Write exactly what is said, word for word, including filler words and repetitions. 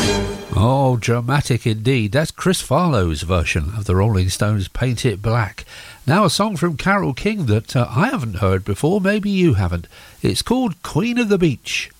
Oh, dramatic indeed. That's Chris Farlow's version of the Rolling Stones' Paint It Black. Now a song from Carole King that uh, I haven't heard before, maybe you haven't. It's called Queen of the Beach.